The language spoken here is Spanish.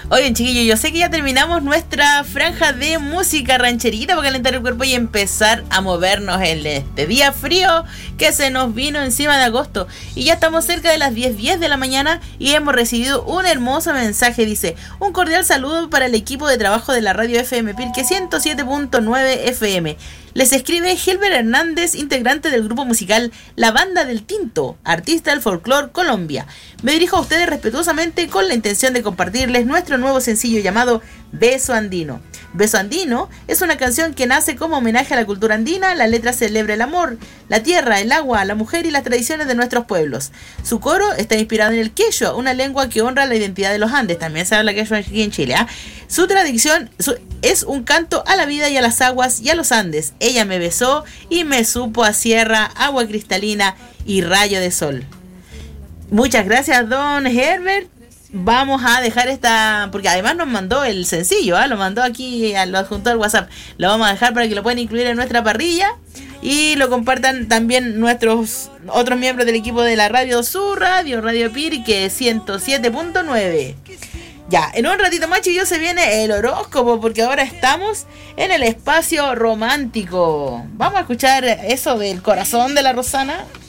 Oigan, chiquillos, yo sé que ya terminamos nuestra franja de música rancherita para calentar el cuerpo y empezar a movernos en este día frío que se nos vino encima de agosto. Y ya estamos cerca de las 10:10 de la mañana y hemos recibido un hermoso mensaje. Dice: un cordial saludo para el equipo de trabajo de la radio FM Pirque 107.9 FM. Les escribe Gilbert Hernández, integrante del grupo musical La Banda del Tinto, artista del folclore Colombia. Me dirijo a ustedes respetuosamente con la intención de compartirles nuestro nuevo sencillo llamado Beso Andino. Beso Andino es una canción que nace como homenaje a la cultura andina. La letra celebra el amor, la tierra, el agua, la mujer y las tradiciones de nuestros pueblos. Su coro está inspirado en el quechua, una lengua que honra la identidad de los Andes. También se habla quechua aquí en Chile. Su tradición es un canto a la vida y a las aguas y a los Andes. Ella me besó y me supo a sierra, agua cristalina y rayo de sol. Muchas gracias, don Herbert. Vamos a dejar esta, porque además nos mandó el sencillo, lo mandó aquí, lo adjuntó al WhatsApp. Lo vamos a dejar para que lo puedan incluir en nuestra parrilla y lo compartan también nuestros otros miembros del equipo de la radio, su radio, Radio Pirque 107.9. Ya, en un ratito más, chicos, se viene el horóscopo, porque ahora estamos en el espacio romántico. Vamos a escuchar eso del corazón de la Rosana.